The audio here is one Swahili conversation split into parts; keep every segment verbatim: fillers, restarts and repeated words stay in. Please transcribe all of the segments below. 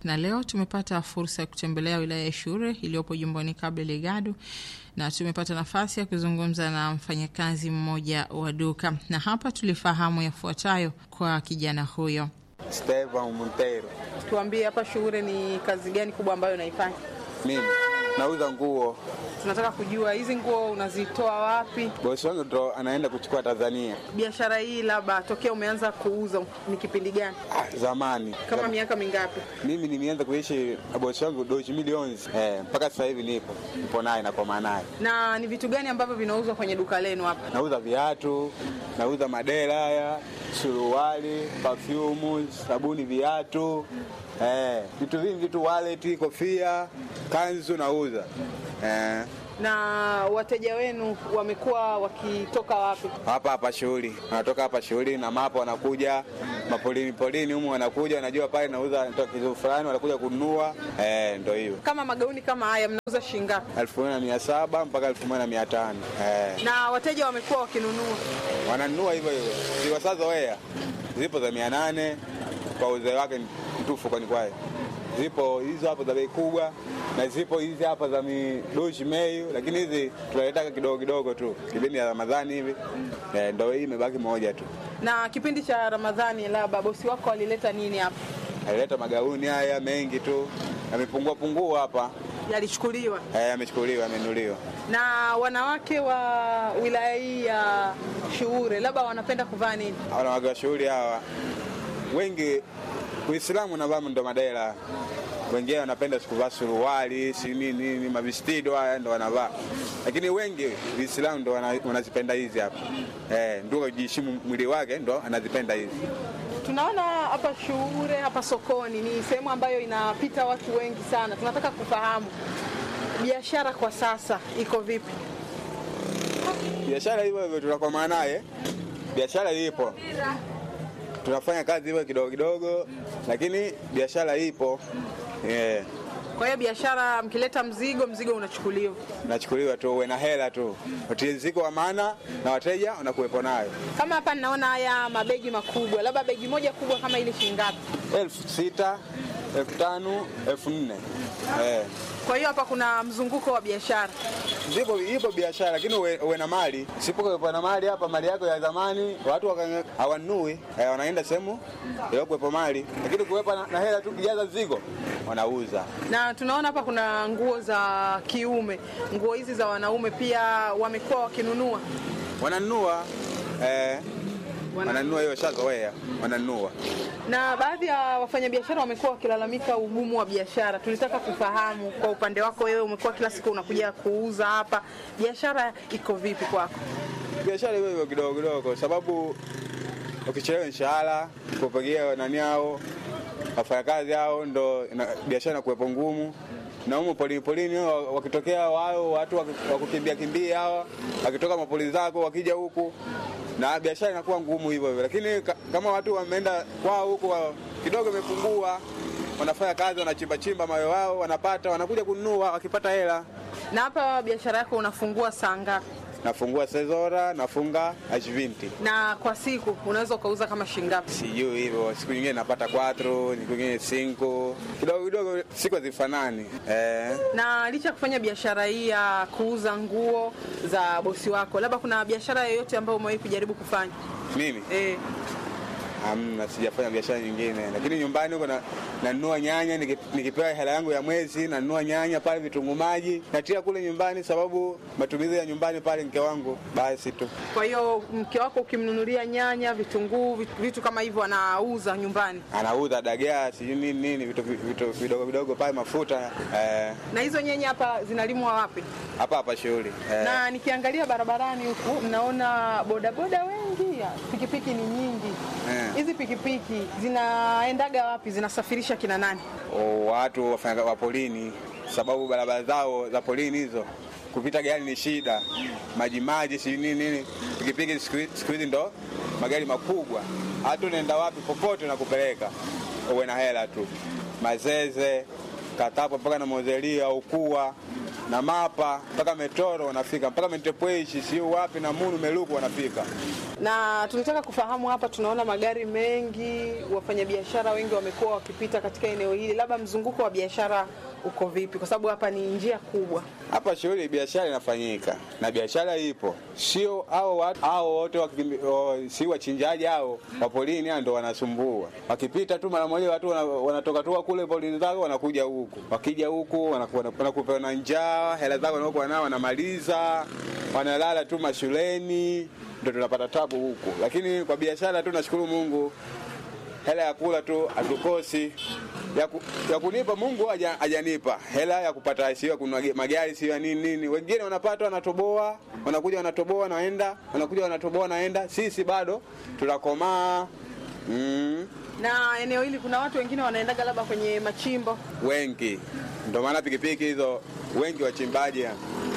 Na leo tumepata fursa ya kutembelea wilaya ya Shure iliyopo jimboni Cabo Delgado, na tumepata nafasi ya kuzungumza na mfanyakazi mmoja wa duka, na hapa tulifahamu yafuatayo kwa kijana huyo. Esteban Montero. Tuambie, hapa Shure ni kazi gani kubwa ambayo unaifanya? Mimi nauza nguo. Tunataka kujua hizi nguo unazitoa wapi? Bosi wangu ndo anaenda kuchukua Tanzania. Biashara hii labda tokea umeanza kuuza ni kipindi gani? Ah, zamani. Kama Zam... miaka mingapi? Mimi nimeanza kuishi na bosi wangu doji milioni eh mpaka sasa hivi nipo. Nipo naye na kwa maana naye. Na ni vitu gani ambavyo vinauzwa kwenye duka lenu hapa? Nauza viatu, nauza madera haya, suruali, perfume, sabuni, viatu. Eh, vitu vingi, vitu wallet, kofia, kanzu nauza. Eh. Na wateja wenu wamekuwa wakitoka wapi? Hapa hapa Shughuli. Wanatoka hapa Shughuli na mapo wanakuja mapolini polini humu, wanakuja wanajua pale nauza nitoka kitu fulani, wanakuja kununua. Eh, ndio hiyo. Kama magauni kama haya mnauza shilingi ngapi? elfu moja na mia saba mpaka elfu moja na mia tano. Eh. Na wateja wamekuwa wakinunua? Wananunua hivyo hivyo. Ziwa sasa wea. Zipo za mia nane kwa uzee wake mtufu kwani kwae. Zipo hizo hapo za bei kubwa na zipo hizi hapa za midoshi meyu, lakini hizi tunaleta kidogo kidogo tu. Kipindi ya Ramadhani hivi eh, ndio hii imebaki moja tu. Na kipindi cha Ramadhani labda bosi wako alileta nini hapa? Alileta magauni haya mengi tu. Yamepungua pungua hapa. Yalichukuliwa? Eh, yamechukuliwa, yamenuliwa. Na wanawake wa wilaya hii ya Shure labda wanapenda kuvaa nini? Wanawake wa Shure hawa wengi Uislamu na vamu ndo madela. Wengine wanapenda kuvaa suruali, si nini nini, mavestido haya ndo wanavaa. Lakini wengi Uislamu ndo wanazipenda hizi hapa. Eh, ndio kujiheshimu mwili wake ndo anazipenda hizi. Tunaona hapa Shure, hapa sokoni ni sehemu ambayo inapita watu wengi sana. Tunataka kufahamu biashara kwa sasa iko vipi? Biashara hivyo hivyo tunakuwa maana naye. Biashara ipo. Tunafanya kazi hivyo kidogo kidogo, lakini biashara ipo. Yeah. Kwa hiyo biashara mkileta mzigo, mzigo unachukuliwa. Unachukuliwa tu, uwe na hela tu. Mzigo wa maana na wateja unakuwepo nayo. Kama hapa ninaona haya mabegi makubwa, labda begi moja kubwa kama ile shilingi ngapi? elfu sita, elfu tano, elfu nne. Eh. Kwa hiyo hapa kuna mzunguko wa biashara. Zipo ipo biashara, lakini uwe, uwe na mali. Sipo na mali hapa, mali yako ya zamani watu hawanui, eh, wanaenda sehemu ya kuwepo mali. Lakini kuwepa na, na hela tu kijaza zigo wanauza. Na tunaona hapa kuna nguo za kiume. Nguo hizi za wanaume pia wamekuwa wakinunua. Wananunua eh wananunua hiyo shazoea, wananunua. Na baadhi ya wafanyabiashara wamekuwa wakilalamika ugumu wa biashara. Tulitaka kufahamu kwa upande wako wewe, umekuwa kila siku unakuja kuuza hapa. Biashara iko vipi kwako? Biashara hiyo hiyo kidogo kidogo, sababu ukichelewa mshahara, kupigia nani hao wafanyakazi hao, ndo biashara inakuwa ngumu. Na huko polini polini wakitokea wao watu wakukimbia kimbia hawa, wakitoka mapolisi zako wakija huku na biashara inakuwa ngumu hivyo hivyo. Lakini kama watu wameenda kwao huko kidogo imepungua, wanafanya kazi, wanachimba chimba mawe wao, wanapata, wanakuja kununua wakipata hela. Na hapa biashara yako unafungua saa ngapi? Nafungua sezora, nafunga ishirini. Na kwa siku unaweza kuuza kama shilingi ngapi? Sijui hivyo. Siku nyingine napata nne, siku nyingine tano. Kidogo kidogo, siku hazifanani. Eh. Na licha kufanya biashara hii ya kuuza nguo za bosi wako, labda kuna biashara yoyote ambayo umewahi kujaribu kufanya? Mimi? Eh. Hamna, sijafanya biashara nyingine. Lakini nyumbani huko na nanunua nyanya, nikipewa hela yangu ya mwezi nanunua nyanya pale, vitunguu maji natia kule nyumbani, sababu matumizi ya nyumbani pale mke wangu basi tu. Kwa hiyo mke wako ukimnunulia nyanya, vitunguu, vitu, vitu kama hivyo anauza nyumbani? Anauza dagaa, sijui nini nini, vitu vitu vidogo vidogo pale, mafuta. Eh. Na hizo nyanya hapa zinalimwa wapi? Hapa hapa Shughuli. Eh. Na nikiangalia barabarani huku naona bodaboda wengi, pikipiki ni nyingi. Hizi eh, pikipiki zinaendaga wapi? Zinasafirisha kina nani? Oh, watu wafanya wa polini, sababu barabara zao za polini hizo kupita gari ni shida. Maji maji si nini nini. Pikipiki siku hizi ndo magari makubwa. Hata unaenda wapi popote na kupeleka. Uwe na hela tu. Mazeze, Katapo mpaka na Mozelia, Ukua. na Mapa mpaka Metoro wanafika, mpaka Mentepweshi sio wapi na Munu Meluku wanafika. Na tunataka kufahamu hapa, tunaona magari mengi, wafanyabiashara wengi wamekuwa wakipita katika eneo hili, labda mzunguko wa biashara uko vipi? Kwa sababu hapa ni njia kubwa. Hapa shughuli ya biashara inafanyika na biashara ipo, sio hao watu hao wote si wachinjaji hao wa polini ndio wanasumbua. Wakipita tu mara moja watu wanatoka tu kule polini zao wanakuja huku, wakija huku wanakuwa na njaa, hela zao wanakuwa nao wanamaliza, wanalala tu mashuleni, ndio tunapata tabu huku. Lakini kwa biashara tu nashukuru Mungu, hela ya kula tu hatukosi. Ya, ku, ya kunipa Mungu hajanipa hela ya kupata sio kununua magari sio nini nini. Wengine wanapata wanatoboa, wanakuja wanatoboa naenda, wanakuja wanatoboa naenda. Sisi bado tunakomaa. Mm. Na eneo hili kuna watu wengine wanaendaga labda kwenye machimbo. Wengi. Ndio maana pikipiki hizo wengi wachimbaji.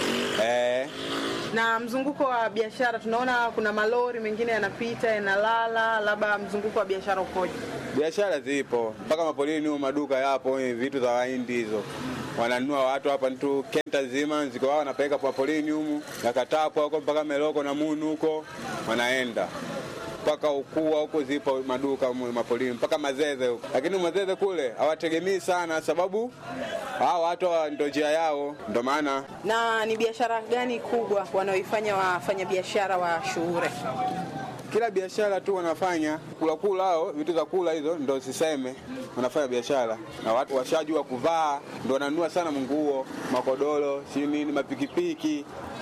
Eh. Na mzunguko wa biashara tunaona kuna malori mengine yanapita yanalala, labda mzunguko wa biashara ukoje? Biashara zipo mpaka mapolini huko, maduka yapo, vitu za Wahindi hizo wananunua watu hapa tu, kenta zima ziko wao wanapeleka kwa polini huko, nakatapo huko mpaka Meloko na Munu huko wanaenda mpaka Ukua huko, zipo maduka mapolini mpaka Mazeze huko. Lakini Mazeze kule hawategemei sana, sababu hao watu ndio njia yao, ndio maana. Na ni biashara gani kubwa wanaoifanya wafanya biashara wa Shuure? Kila biashara tu wanafanya kula kula hao vitu za kula hizo, ndio siseme wanafanya biashara. Na watu washajua kuvaa ndio wananunua sana nguo, makodoro, si nini, mapikipiki.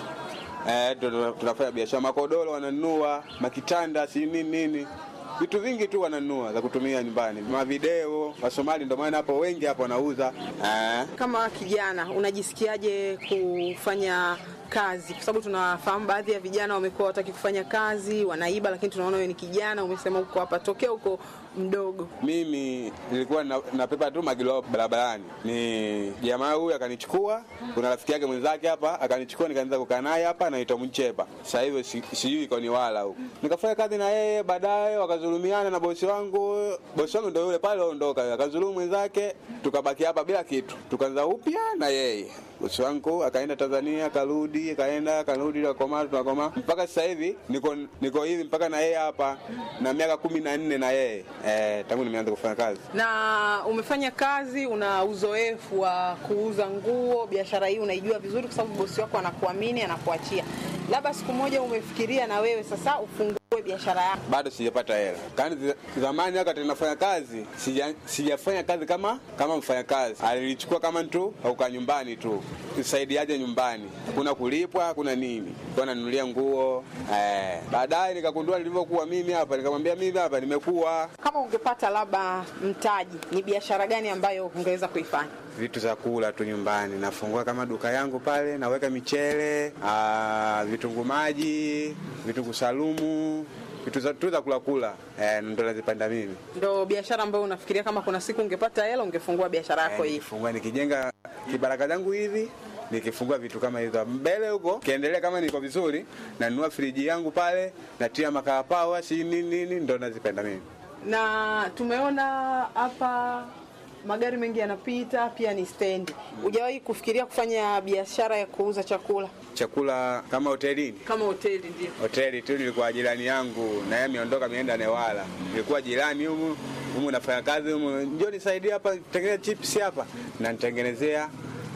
Eh, tunafanya biashara, makodoro wananunua, makitanda si nini nini. Vitu vingi tu wananunua za kutumia nyumbani. Mavideo, Wasomali ndio maana hapo wengi hapo wanauza. Eh. Kama kijana unajisikiaje kufanya kazi? Kwa sababu tunafahamu baadhi ya vijana wamekuwa wataki kufanya kazi, wanaiba, lakini tunaona wewe ni kijana, umesema uko hapa tokea uko mdogo. Mimi nilikuwa na, napepa tu magilo barabarani. Ni jamaa huyu akanichukua, kuna rafiki yake mwenzake hapa akanichukua, nikaanza kukaa naye hapa, anaitwa Mchepa. Sasa hivi sijui iko ni wala huko. Nikafanya kazi na yeye, baadaye wakazulumiana na bosi wangu. Bosi wangu ndio yule pale ondoka, akazulumu mwenzake, tukabaki hapa bila kitu. Tukaanza upya na yeye. Bosi wangu akaenda Tanzania, akarudi, akaenda, akarudi, akakoma, tunakoma. Mpaka sasa hivi niko niko hivi mpaka na yeye hapa na miaka kumi na nne na yeye. Eh, tangu nimeanza kufanya kazi. Na umefanya kazi, una uzoefu wa kuuza nguo, biashara hii unaijua vizuri kwa sababu bosi wako anakuamini, anakuachia. Labda siku moja umefikiria na wewe sasa ufungue biashara yako? Bado sijapata hela. Kani zamani wakati ninafanya kazi, sija sijafanya kazi kama kama mfanya kazi. Alilichukua kama mtu au nyumbani tu. Kusaidiaje nyumbani? Hakuna kulipwa, hakuna nini. Kwa nanunulia nguo. Eh, baadaye nikagundua nilivyokuwa mimi hapa, nikamwambia mimi hapa nimekuwa. Kama ungepata labda mtaji, ni biashara gani ambayo ungeweza kuifanya? Vitu za kula tu nyumbani. Nafungua kama duka yangu pale, naweka michele, ah, vitunguu maji, vitunguu salumu, vitu za tu za kula kula. Eh, ndio nazipanda mimi. Ndio biashara ambayo unafikiria kama kuna siku ungepata hela ungefungua biashara yako eh, hii? Nifungua nikijenga kibaraka zangu hivi, nikifungua vitu kama hizo. Mbele huko kiendelea kama niko vizuri, na nunua friji yangu pale, natia makaa pawa, si nini nini, ndio nazipenda mimi. Na tumeona hapa magari mengi yanapita, pia ni stendi. Hujawahi kufikiria kufanya biashara ya kuuza chakula? Chakula kama hotelini? Kama hoteli ndio. Hoteli tu nilikuwa jirani yangu, na yeye ameondoka ameenda Newala. Nilikuwa jirani humu, humu nafanya kazi humu. Njoo nisaidie hapa tengeneza chips hapa. Na nitengenezea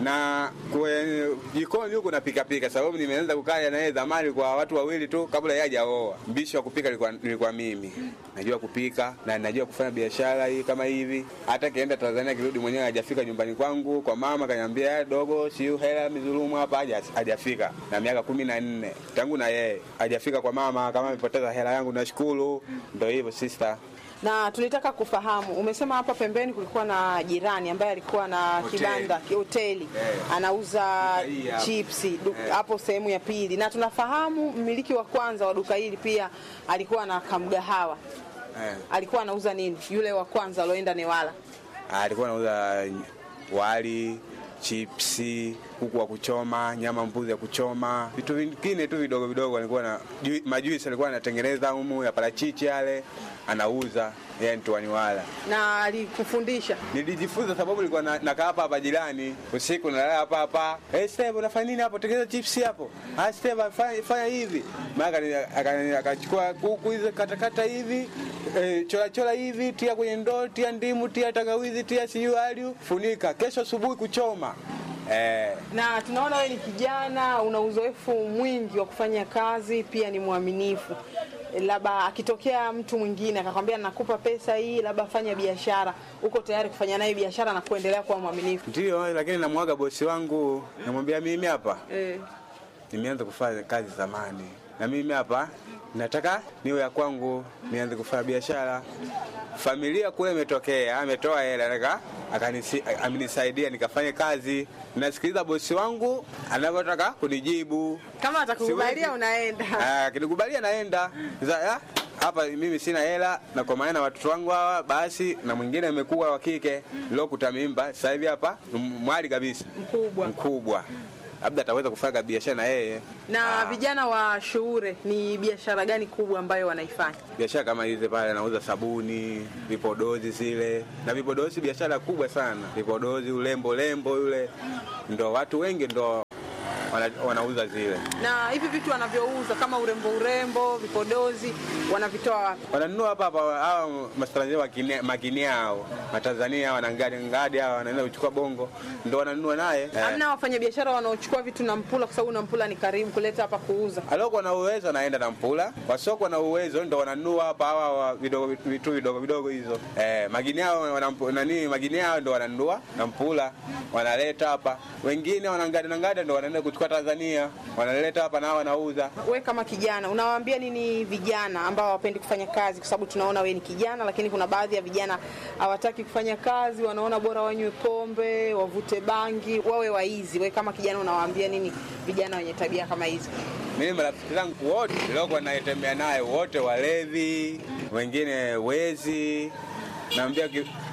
na kwenye jikoni huko napika pika, sababu nimeanza kukaa na yeye zamani kwa watu wawili tu kabla yeye hajaoa. Mbishi wa kupika nilikuwa nilikuwa mimi. Najua kupika na najua kufanya biashara hii kama hivi. Hata kienda Tanzania kirudi mwenyewe hajafika nyumbani kwangu kwa mama, kaniambia dogo si hela mizulumu hapa, hajafika. Na miaka kumi na nne tangu na yeye hajafika kwa mama, kama amepoteza hela yangu nashukuru. Ndio hivyo sister. Na tulitaka kufahamu, umesema hapa pembeni kulikuwa na jirani ambaye alikuwa na hotel, kibanda, hoteli, yeah, anauza yeah, chipsi hapo, yeah, sehemu ya pili. Na tunafahamu mmiliki wa kwanza wa duka hili pia alikuwa na kamgahawa. Yeah. Alikuwa anauza nini? Yule wa kwanza aloenda Newala. Alikuwa anauza wali, chipsi, kuku wa kuchoma, nyama mbuzi ya kuchoma, vitu vingine tu vidogo vidogo. Alikuwa na majuisi, alikuwa anatengeneza humu ya parachichi yale anauza yeye mtuani wala. Na alikufundisha? Nilijifunza sababu nilikuwa nakaa hapa hapa jirani, usiku nalala hapa hapa. Eh, Steve unafanya nini hapo? Tengeneza chips hapo. Ah, Steve fanya fanya hivi. Maana akachukua kuku hizo katakata hivi, eh, chola chola hivi, tia kwenye ndoo, tia ndimu, tia tangawizi, tia siyo aliu, funika. Kesho asubuhi kuchoma. Eh. Na tunaona wewe ni kijana, una uzoefu mwingi wa kufanya kazi, pia ni mwaminifu. Labda akitokea mtu mwingine akakwambia nakupa pesa hii, labda fanya biashara, uko tayari kufanya naye biashara na kuendelea kuwa mwaminifu? Ndio, lakini namwaga bosi wangu, namwambia mimi hapa eh nimeanza kufanya kazi zamani, na mimi hapa nataka niwe ya kwangu, nianze kufanya biashara. Familia kule imetokea, ametoa hela nika akanisaidia nikafanye kazi. Nasikiliza bosi wangu anavyotaka kunijibu. Kama atakukubalia unaenda. Ah, akinikubalia naenda. Sasa hapa mimi sina hela na kwa maana watoto wangu hawa basi, na mwingine amekuwa wa kike leo kutamimba. Sasa hivi hapa mwali kabisa. Mkubwa. Mkubwa. Labda ataweza kufanya biashara na yeye. Na vijana wa Shure ni biashara gani kubwa ambayo wanaifanya? Biashara kama hizi pale, anauza sabuni, vipodozi zile. Na vipodozi biashara kubwa sana. Vipodozi, ulembo lembo yule. Ndio watu wengi ndio wana, wanauza zile. Na hivi vitu wanavyouza kama urembo urembo, vipodozi, wanavitoa wapi? Wananunua hapa hapa hao Matanzania makini hao. Matanzania wanangadi ngadi hao wanaenda kuchukua Bongo, ndio wananunua naye. Hamna eh, wafanya biashara wanaochukua vitu na Mpula kwa sababu na Mpula ni karibu kuleta hapa kuuza. Aloko na uwezo naenda na Mpula, wasoko na uwezo ndio wananunua hapa hawa vidogo vitu vidogo vidogo hizo. Eh, magini hao wanampo nani magini hao ndio wananunua na Mpula wanaleta hapa. Wengine wanangadi na ngadi ndio wanaenda kuchukua Tanzania, wanaleta hapa na wanauza. Wewe kama kijana unawaambia nini vijana ambao hawapendi kufanya kazi? Kwa sababu tunaona wewe ni kijana, lakini kuna baadhi ya vijana hawataki kufanya kazi, wanaona bora wanywe pombe, wavute bangi, wawe waizi. Wewe kama kijana unawaambia nini vijana wenye tabia kama hizo? Mimi marafiki zangu wote leo naitembea naye wote walevi, wengine wezi. Naambia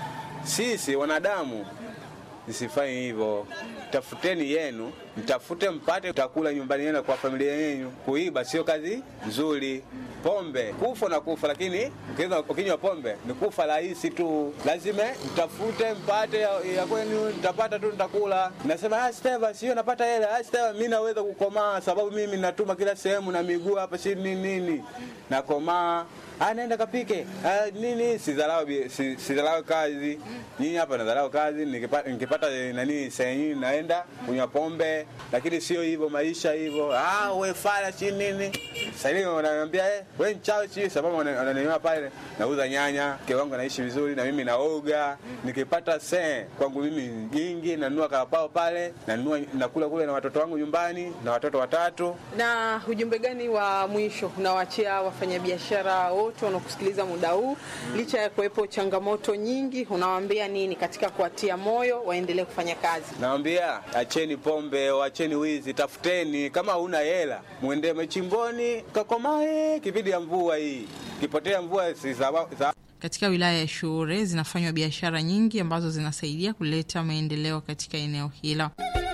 sisi wanadamu nisifanye hivyo. Tafuteni yenu, mtafute mpate utakula nyumbani yenu kwa familia yenu. Kuiba sio kazi nzuri. Pombe kufa na kufa, lakini ukianza ukinywa pombe ni kufa rahisi tu. Lazima mtafute mpate ya, ya kwenu, mtapata tu nitakula. Nasema ah Steva sio napata hela. Ah Steva mimi naweza kukomaa sababu mimi natuma kila sehemu na miguu hapa si nini nini. Nakomaa. Ah naenda kapike. Ah nini sidharau sidharau kazi. Nyinyi hapa nadharau kazi, nikipata nikipata nani sehemu naenda kunywa pombe, lakini sio hivyo maisha hivyo. Ah wewe fala si nini. Sasa hivi wananiambia eh wewe mchawi si sababu wananiona pale nauza nyanya, mke wangu anaishi vizuri na mimi naoga, nikipata se kwangu mimi nyingi nanunua karapao pale, nanunua nakula kule na watoto wangu nyumbani na watoto watatu. Na ujumbe gani wa mwisho unawaachia wafanyabiashara wote wanaokusikiliza muda huu, licha ya kuwepo changamoto nyingi, unawaambia nini katika kuatia moyo waendelee kufanya kazi? Naambia acheni pombe, acheni wizi, tafuteni kama huna hela, muende machimboni kakomae kipindi ya mvua hii. Kipotea mvua si sababu. Katika wilaya ya Shure zinafanywa biashara nyingi ambazo zinasaidia kuleta maendeleo katika eneo hilo.